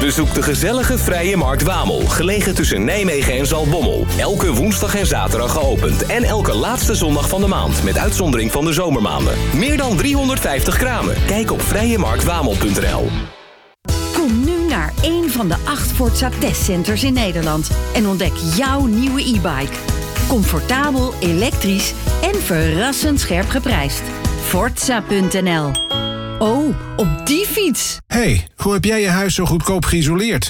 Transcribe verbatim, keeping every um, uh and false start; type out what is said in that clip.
Bezoek de gezellige Vrije Markt Wamel, gelegen tussen Nijmegen en Zaltbommel. Elke woensdag en zaterdag geopend en elke laatste zondag van de maand, met uitzondering van de zomermaanden. Meer dan driehonderdvijftig kramen. Kijk op vrije markt wamel punt n l. Kom nu naar één van de acht Forza testcenters in Nederland en ontdek jouw nieuwe e-bike. Comfortabel, elektrisch en verrassend scherp geprijsd. Forza punt n l. Oh, op die fiets! Hey, hoe heb jij je huis zo goedkoop geïsoleerd?